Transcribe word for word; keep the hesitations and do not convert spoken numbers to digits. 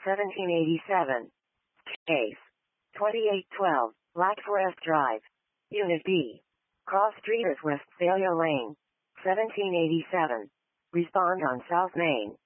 seventeen eighty-seven. Case. twenty-eight twelve, Black Forest Drive. Unit B. Cross Street is Westphalia Lane. seventeen eighty-seven. Respond on South Main.